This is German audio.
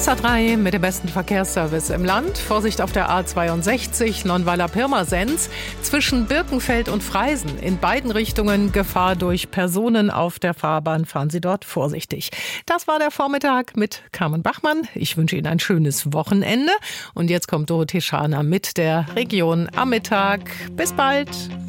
SA3 mit dem besten Verkehrsservice im Land. Vorsicht auf der A62 Nonnweiler-Pirmasens zwischen Birkenfeld und Freisen. In beiden Richtungen Gefahr durch Personen auf der Fahrbahn. Fahren Sie dort vorsichtig. Das war der Vormittag mit Carmen Bachmann. Ich wünsche Ihnen ein schönes Wochenende. Und jetzt kommt Dorothee Schaner mit der Region am Mittag. Bis bald.